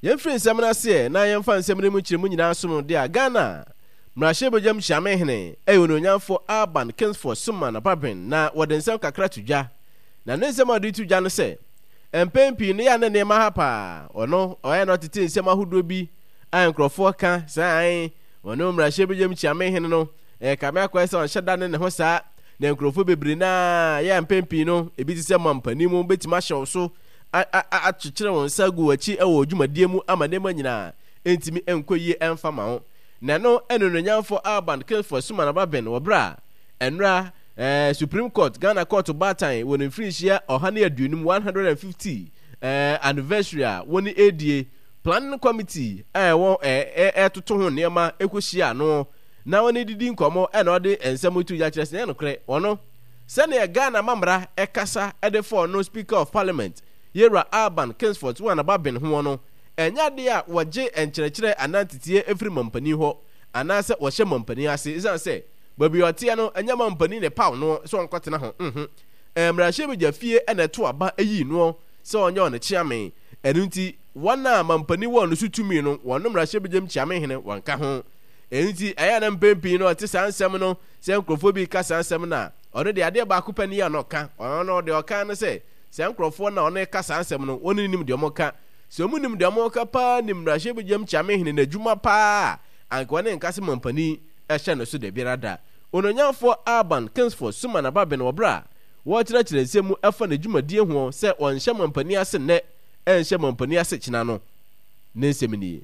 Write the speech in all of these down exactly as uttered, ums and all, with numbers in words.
Yɛmfiri nsɛm no ase na yɛmfa nsɛm no mu kyerɛ mu nyinaa som de a Ghana mmarahyɛbadwam hyiamehene ɛyɛ ononyamfo Alban Kingsford Suman Ababen na wɔde nsɛm kakra to dwa na ne nsɛm a wɔde to dwa no sɛ mpɛn pii ne yɛ ne nneɛma ha paa ɔno ɔyɛ no tete nsɛm ahodoɔ bi a nkurɔfoɔ ka saa an ɔno mmarahyɛbadwam hyiamehene no ɛyɛ kame akɔɛ sɛ ɔnhyɛ da ne ne ho saa na nkurɔfoɔ bebree na yɛ mpɛn pii no ebi te sɛ mampanin mu bɛtumi ahyɛw so akyekyere wɔn nsa gu akyi ɛwɔ dwumadie mu ama nneɛma nyinaa ɛntimi ɛnkɔ yie ɛmfa ma ho na no ɛnononyamfo Alban Kingsford Suman Ababen wɔ bra ɛnra ɛɛ Supreme Court Ghana Court Batan wɔ ne mfirinhyia ɔha ne aduonum one hundred fifty ɛɛ anniversary a wɔne edie planning committee ɛwɔ ɛɛ ɛtoto ho nneɛma ɛkɔhyia ano na wɔne didi nkɔmɔ ɛna ɔde nsɛm tu ya kyerɛ sɛ ɛno korɛ ɔno sɛnea Ghana mamra ɛkasa ɛde fɔ no Speaker of Parliament Yera Alban Kingsford Suman Ababen ho no enya de a wɔgye enkyerɛkyerɛ anantetie efiri mampani hɔ anaasɛ wɔhyɛ mampani ase isan sɛ babi ɔte no enya mampani ne paw no so ɔnkɔtena ho mhm emrahye bi jafie ɛna to aba eyi no sɛ ɔnyɛ ɔne kyiame ɛnu nti wɔn a mampani wɔ no sutumi no wɔn mrahye bi gyam kyiame hene wɔnka ho ɛnu nti ɛyɛ na mpempi no ɔte saa nsɛm no sɛ nkrofo bi ka saa nsɛm na ɔno de ade baako pani ya no ka ɔno no de ɔka no sɛ sɛ nkrofo na ɔne ka saa nsɛm no wɔn nim de ɔmo ka sɛ ɔmo nim de ɔmo ka pa nim mrahye bi gyam kyiame hene na adwuma pa anka ne nkase mampani ɛhyɛ no so de biara ononyamfo Alban Kingsford Suman Ababen wɔ bra wɔkyerɛkyerɛ nsɛm mu ɛfa ne dwumadie ho sɛ ɔnhyɛ mampani ase nnɛ ɛnhyɛ mampani ase kyina no ne nsɛm nie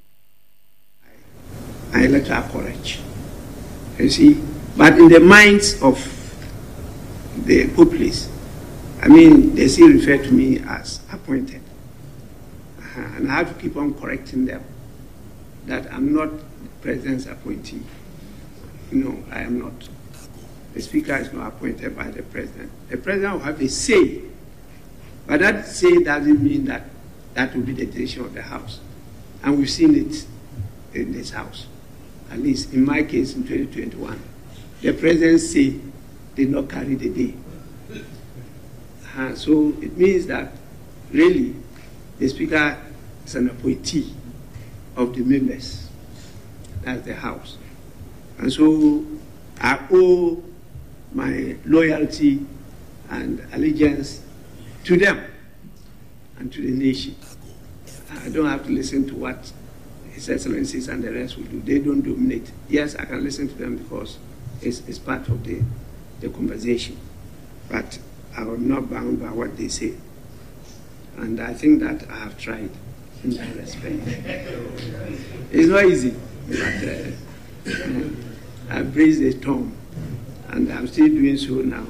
I let her correct you see but in the minds of the populace I mean they still refer to me as appointed uh, and I have to keep on correcting them that I'm not the president's appointee. No, I am not. The speaker is not appointed by the president. The president will have a say, but that say doesn't mean that that will be the decision of the House. And we've seen it in this House. At least in my case in twenty twenty-one, the president's say did not carry the day. Uh, so it means that really the speaker is an appointee of the members, as the House. And so I owe my loyalty and allegiance to them and to the nation. I don't have to listen to what His Excellencies and the rest will do. They don't dominate. Yes, I can listen to them because it's, it's part of the, the conversation. But I am not bound by what they say. And I think that I have tried in that respect. It's not easy, but uh, I've raised the tone, and I'm still doing so now.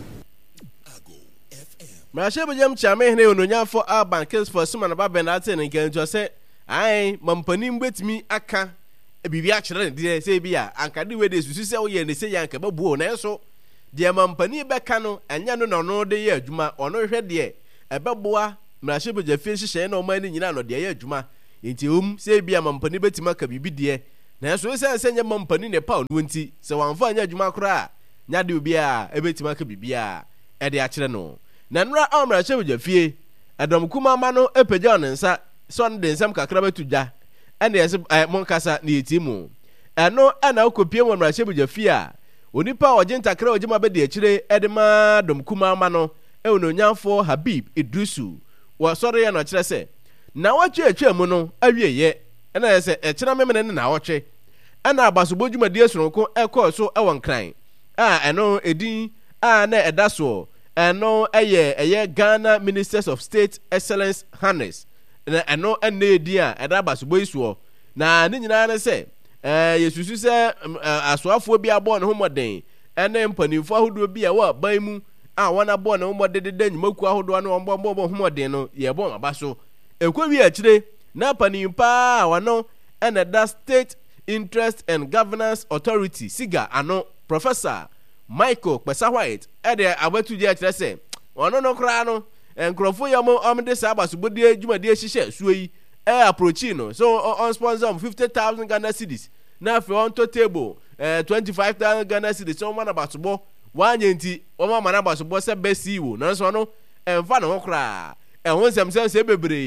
Mrahye jam chame hene ononyamfo Alban Kingsford Suman Ababen ate ne nkanto sɛ ai mampani mbetimi aka bibi a kyerɛ ne de sɛ bi a anka de we de susu sɛ wo ye ne sɛ yanka babuo na enso de mampani bɛka no anya no no de ye adwuma ɔno hwɛ de ɛbɛboa mrahye bɛgya fie hyehyɛ na ɔman ne nyina no de ye adwuma enti um sɛ bi a mampani betimi aka bibi de na enso sɛ sɛ nya mampani ne pa no nti sɛ wanfa anya adwuma kora nya de obi a ebetimi aka bibi a ɛde akyerɛ no na nra amra hye bɛgya fie adom kuma ma no epagya ne nsa so ne de nsɛm kakra betu dwa ɛne yɛse monkasa ne yɛti mu ɛno ɛna okopie mo mra hye bɛgya fie a onipa ɔgye ntakra ɔgye ma bɛde akyire ɛde ma dom kuma ma no ɛwononyamfo Habib Idrisu wɔ sɔre yɛ no kyerɛ sɛ na wɔtwe atwa mu no awieyɛ ɛna yɛsɛ ɛkyerɛ memene ne na wɔtwe ɛna abasobɔ dwumadie soronko ɛkɔ so ɛwɔ nkran a ɛno edin a na ɛda so ɛno ɛyɛ ɛyɛ Ghana Ministers of State Excellence Harness na ɛno ɛna edi a ɛda abasobɔ yi so na ne nyinaa ne sɛ ɛɛ yesusu sɛ asoafoɔ bi abɔ ne ho mɔden ɛne mpanimfoɔ ahodoɔ bi a wɔ ban mu a wɔn abɔ ne ho mɔden deda nnwumakuo ahodoɔ no wɔn bɔ bɔ ho mɔden no yɛbɔ aba so ekɔ wi akyire na panimpa a wɔno ɛna da State Interest and Governance Authority siga ano Professor Michael Kpesa White ɛde abatu gye akyerɛ sɛ ɔno no koraa no nkrofo yɛ mo ɔmde saa abasobodie dwumadie hyehyɛ suo yi ɛ approach no so on sponsor fifty thousand Ghana cedis na afei on to table eh twenty-five thousand Ghana cedis so man abasobo wanye nti ɔma man abasobo sɛ besi wo nanso no ɛmfa no ho koraa ɛho nsɛm sɛ sɛ bebree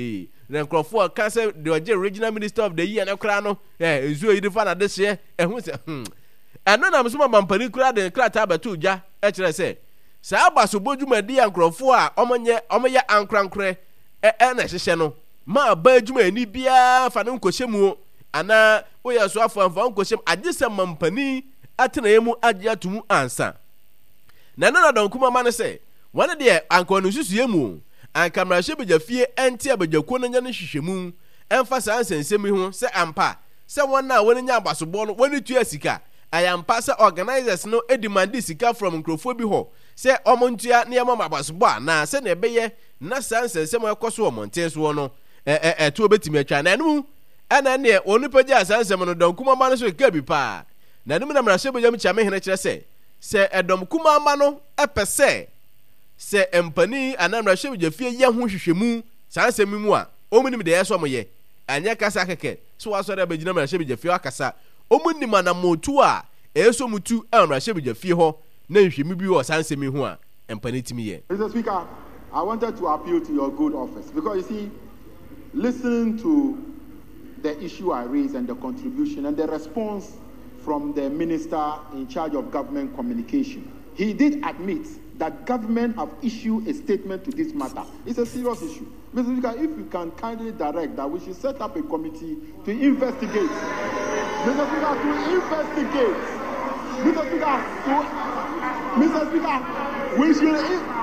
na nkrofo ka say the oje regional minister of the year na kra no eh ezu yi fa na de hye ehun se hmm eno na mso mampani kra de krata abeto gya e kire say sa abaso bodwumadi nkrofo a omonye omoye ankrankre e e na hye no ma ba adwuma ani bia fa ne nkohyemu ana oya so afo amfa nkohyem agese mampani atena yemu agye atumu ansa na na don kuma ma ne say wane de anko no susu yemu anka mrahye bejafie enti abejako no nya ne hwehwemu emfa sa ansensemi ho se ampa se wona woni nya abasobo no woni tu asika ayampa se organizers no edimandi sika from nkrofo bi ho se omontua ne yema abasobo a na se na ebeye na sa ansensem ekoso omonten so no eh eh eh to betimi atwa na enu ana ne onipaji asansem no don kuma ma no so ka bi pa na enu na mrahye bejam chame hene kire se se edom kuma ma no epese se empani anamra hwe bejafie ye ho hwehwemu sansem mu a omunim de yeso moye anya kasa keke so waso da begina mra hwe bejafie akasa omunim na motu a eso mutu amra hwe bejafie ho na hwehwemu bi wo sansem hu a empani timi ye. Mister Speaker, I wanted to appeal to your good office because you see, listening to the issue I raised and the contribution and the response from the minister in charge of government communication, he did admit that government have issued a statement to this matter. It's a serious issue. Mister Speaker, if you can kindly direct that we should set up a committee to investigate. Mister Speaker, to investigate. Mister Speaker, to, Mister Speaker, we should.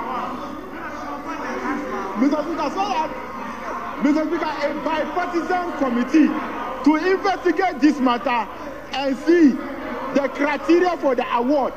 Mister Speaker, so that Mister Speaker, a bipartisan committee to investigate this matter and see the criteria for the award.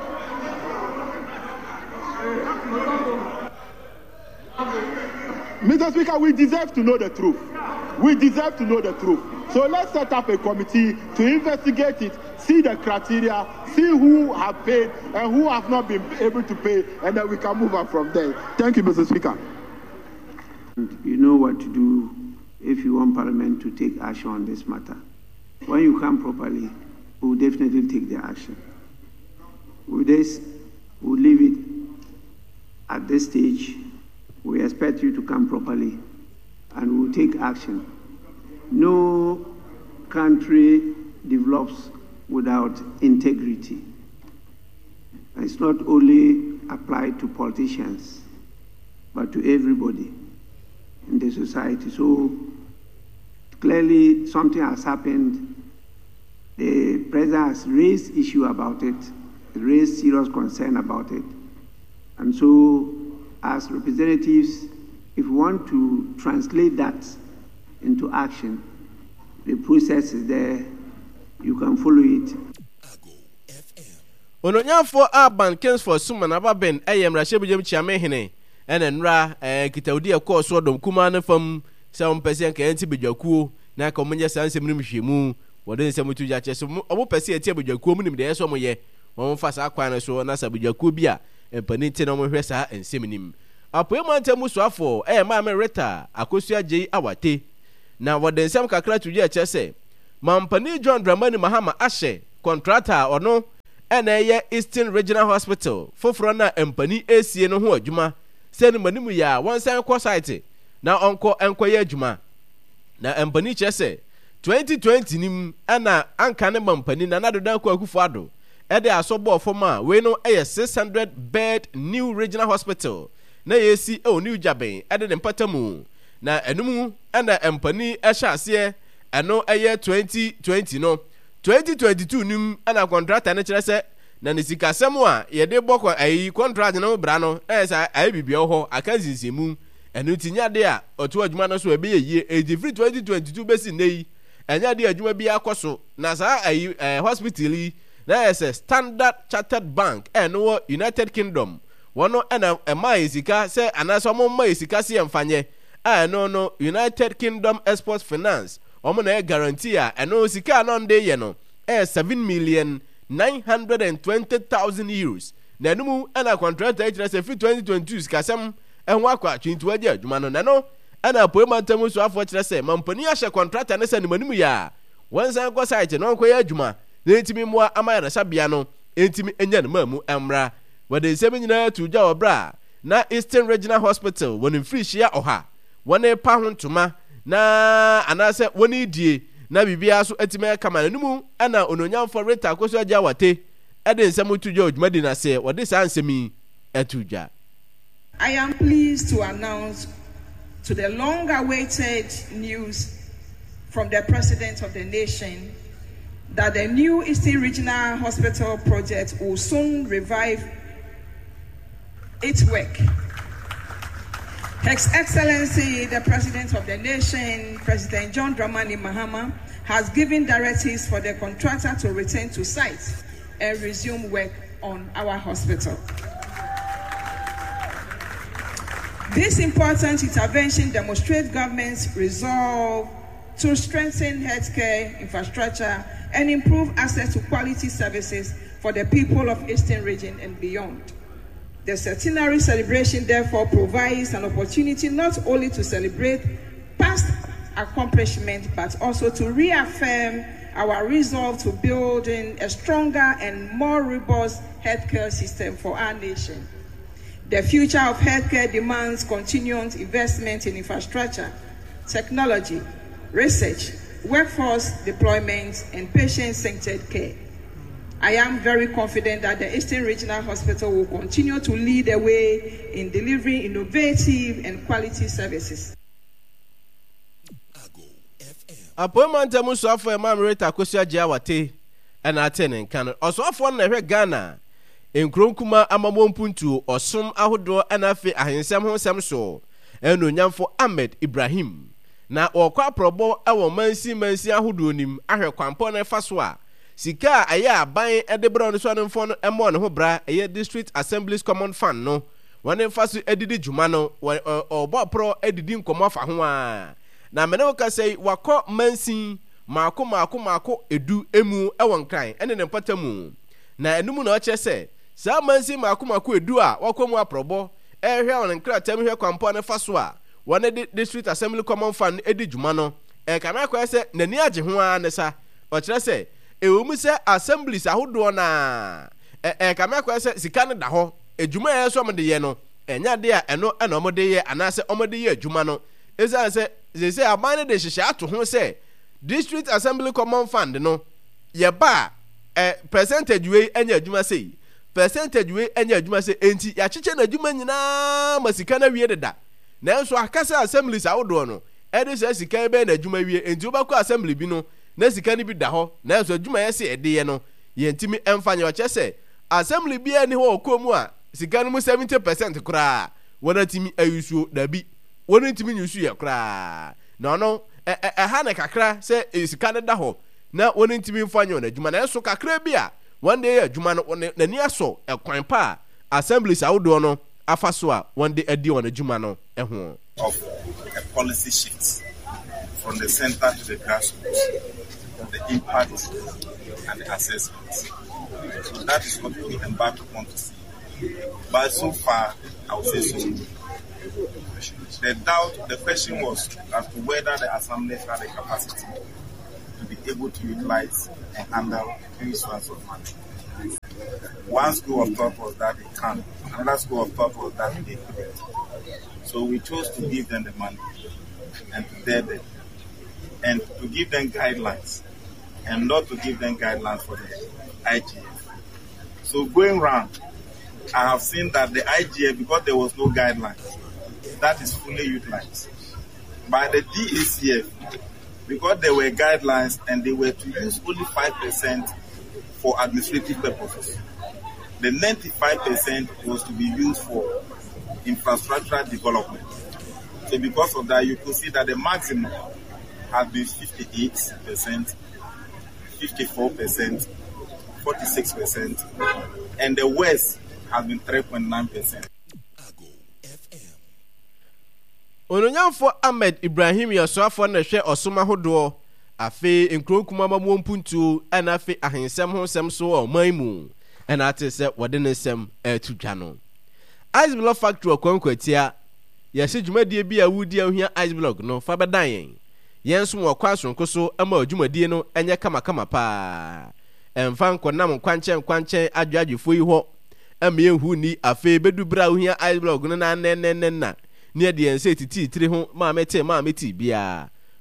Mister Speaker, we deserve to know the truth. We deserve to know the truth. So let's set up a committee to investigate it, see the criteria, see who have paid and who have not been able to pay, and then we can move on from there. Thank you, Mister Speaker. You know what to do if you want Parliament to take action on this matter. When you come properly, we will definitely take the action. With this, we'll leave it at this stage. We expect you to come properly and we'll take action. No country develops without integrity. It's not only applied to politicians, but to everybody in the society. So clearly something has happened. The president has raised issue about it, raised serious concern about it. And so as representatives, if we want to translate that into action, the process is there. You can follow it. Ononyafo Aban Kingsford Suma na Baben ayem rahye bejam chiame hene ene nra eh kitawudi ekọ so dom kuma na fam se on pese kan anti bedwakuo na ka omunye sansem nim hwemu wode nsem tu ja che so omo pese ati bedwakuo mu nim de yeso moye won fa sa kwan so na sa bedwakuo bi a empani ti na mo hwe sa ensem nim apoe mantam so afọ eh ma me reta akosua gei awate na wode nsem kakra tu ja che se mampani John Dramani Mahama ahye contractor ono ene ye Eastern Regional Hospital foforo na empani esie no ho adwuma se no manimu ya won san ko site na onko enkoye adwuma na empani chese twenty twenty nim ana anka ne mampani na nadodan ko akufo ado e de asobo ofoma we no eye six hundred bed new regional hospital na yesi e New Jaben e de mpatamu na enum ana empani e hyase eno eye twenty twenty no twenty twenty-two nim ana contractor ne kyerese na ne sikasem a ye de boko ayi contract no bra no esa ayi bibia ho aka zinsimu enu tinya de a oto adwuma no so ebe ye age free twenty twenty-two besi nei enya de adwuma bi akoso na sa ayi hospital yi na esa Standard Chartered Bank eno United Kingdom wono ena ema isika se anaso mo ma isika se emfanye a no no United Kingdom Export Finance omo na guarantee a eno sika no nde ye no eh seven million nine hundred twenty thousand euros na enumu ana contractor ejira se free twenty twenty-two sikasem enwa akwa twenty waje adwuma no na no ana poemantam so afo kire se mampani ahye contractor ne se ne manimu ya wansan ko site no nko ya adwuma na entimi moa amayara sabia no entimi enya ne mamu emra wode nsem nyina tuja obra na Eastern Regional Hospital woni free shia oha woni pa ho ntoma na anase woni die na bibia so atime kama nanumu ana ononyamfo Rita Akosua Agye Awate ede nsem tujo odwumadi na se wode sa nsemi atuja. I am pleased to announce to the long-awaited news from the President of the nation that the new Eastern Regional Hospital project will soon revive its work. His Excellency, the President of the nation, President John Dramani Mahama, has given directives for the contractor to return to site and resume work on our hospital. This important intervention demonstrates government's resolve to strengthen healthcare infrastructure and improve access to quality services for the people of Eastern Region and beyond. The centenary celebration therefore provides an opportunity not only to celebrate past accomplishments but also to reaffirm our resolve to building a stronger and more robust healthcare system for our nation. The future of healthcare demands continued investment in infrastructure, technology, research, workforce deployment, and patient-centered care. I am very confident that the Eastern Regional Hospital will continue to lead the way in delivering innovative and quality services. Appointment Musuafo Emam Rita Akosua Agye Awate and Atenen can also afford na Ghana. Nkronkuma amamompuntu osom ahodo anafe ahensem ho sem so eno nyamfo Ahmed Ibrahim na okwa probo ewo mansi mansi ahodo nim ahwe kwampo na fa so a sika aya aban edebro no so anfo no emo ne ho bra eye district assemblies common fund no wone fa so edidi juma no obo pro edidi nkomo fa ho a na mene wo ka sei wakọ mansi mako mako mako edu emu ewo nkran ene ne patamu na enumu na o chese sa mansi makomako edu a wakomu aprobo ehwe on nkratam hwe kwampo ne faso a wone district assembly common fund edi djuma no e kana kwa se nani agye ho a ne sa o kire se ewumu se assemblies ahodo na e e kana kwa se sika ne da ho edjuma ye so mde ye no enya de a eno ena omde ye anase omde ye edjuma no eza se ze se amane de hihye ato ho se district assembly common fund no ye ba e percentage we enya edjuma sei percentage we enya adwuma se enti ya cheche na adwuma nyina masika na wie deda nanso akasa assemblies awodo no ede se sika be na adwuma wie enti obakọ assembly bi no na sika ni bi da ho nanso adwuma ye se ede ye no ye ntimi emfanye oche se assembly bi ani ho okomu a sika no mu seventy percent kura wona timi ayusuo dabi wona ntimi nyusu ye kura no no eh eh ha na kakra se sika ne da ho na wona ntimi mfanye na adwuma nanso kakra bi a one day adwuma no nani aso ekwan pa assemblies awodo no afaso a one day adi on adwuma no eho of a policy shift from the center to the grassroots, the impact and the assessment. So that is what we embark upon to see. But so far, I would say so. The doubt, the question was as to whether the assembly had the capacity to be able to utilize and handle huge sums of money. One school of thought was that they can, another school of thought was that they couldn't. So we chose to give them the money and to dare them and to give them guidelines and not to give them guidelines for the I G F. So going round, I have seen that the I G F, because there was no guidelines, that is fully utilized. By the D A C F, because there were guidelines and they were to use only five percent for administrative purposes. The ninety-five percent was to be used for infrastructure development. So because of that, you could see that the maximum has been fifty-eight percent, fifty-four percent, forty-six percent, and the West has been three point nine percent. Ononyamfo Ahmed Ibrahim Yasuafo na hwe osoma hodo afe nkronkuma mamwompuntu ana afe ahensem ho sem so o manmu ana ate se wode ne sem atudwa no Ice Block Factory okwankwatia yesi dwumadie bi a wudi ahia Ice Block no fa bedan yen yenso mo kwasonko so ama adwumadie no enye kama kama pa emfa nkonam kwanchen kwanchen adwadwefo yi ho ama yehu ni afe bedubra ahia Ice Block no na nennenna ne de ense titi tiri ho ma mete ma meti bia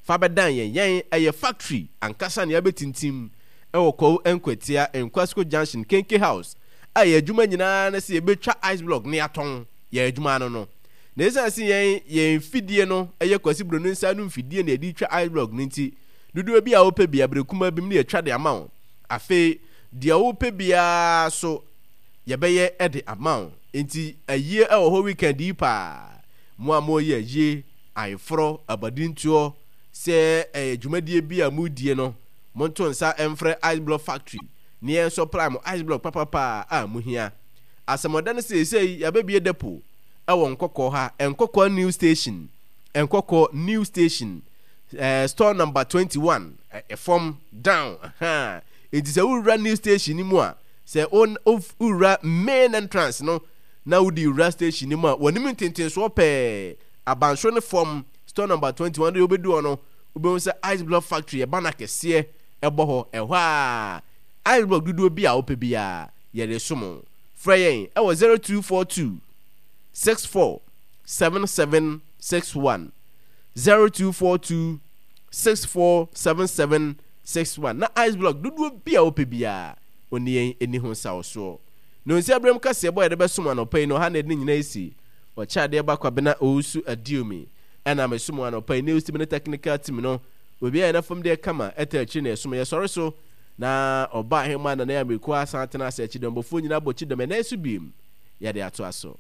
fa bɛdan yɛn yɛn ɛyɛ factory ankasa ne abɛtintim ɛwɔ kɔw enkwatia Nkwasco Junction Kenke House a yɛ adwuma nyinaa na sɛ yɛbɛtwa ice block ne atɔn yɛ adwuma no no na ɛsan sɛ yɛn yɛn fidie no ɛyɛ Kwasi Bro no nsa no mfidie na yɛde twa ice block no nti dodo bi a wopɛ bia brekuma bi mu ne yɛtwa de ama wo afei deɛ wopɛ bia so yɛbɛyɛ ɛde ama wo nti ayie ɛwɔ hɔ weekend yi pa mo a mo yɛ ayie ayeforo abadintuo sɛ ɛyɛ dwumadie bi a mu die no monto nsa ɛmfrɛ ice block factory ne yɛn supply mo ice block papapa a mu hia asamoda no sɛsɛi yɛbɛbie depo ɛwɔ nkɔkɔ ha nkɔkɔ new station nkɔkɔ new station uh, store number twenty-one a form down aha it is a ura new station ni mu a sɛ on of ura main entrance no na wudi ura station ni mu a wɔnim ntenten so pɛ abansho ne form store number twenty-one de obedu ono obehu sɛ ice block factory e bana kɛseɛ ɛbɔ hɔ ɛhɔ a ice block dudu bi a opɛ bia yɛde somo frɛ yɛn ɛwɔ zero two four two six four seven seven six one zero two four two six four seven seven six one na ice block dudu bi a opɛ bia oni yɛn eni ho sawo so no nsi abrem kase ɛbɔ yɛde bɛsom anɔpɛ no ha na ɛde nyina esi ɔkyade ba kwabena owusu adiomi ɛna mesom anɔpɛ ne usti ne technical team no obi a na fam de kama ɛtɛkyi na ɛsom yɛ sɔre so na ɔba ahema na na ya meku asantena asɛ akyi dɛm bofo nyina bɔkyi dɛm na esu biem yɛde ato aso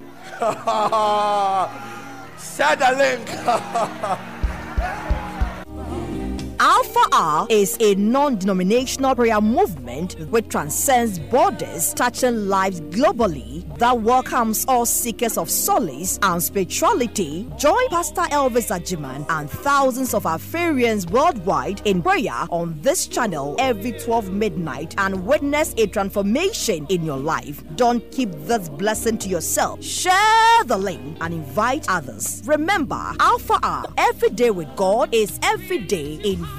Share the link. Alpha R is a non-denominational prayer movement which transcends borders, touching lives globally, that welcomes all seekers of solace and spirituality. Join Pastor Elvis Ajiman and thousands of Afarians worldwide in prayer on this channel every twelve midnight and witness a transformation in your life. Don't keep this blessing to yourself. Share the link and invite others. Remember, Alpha R, every day with God is every day in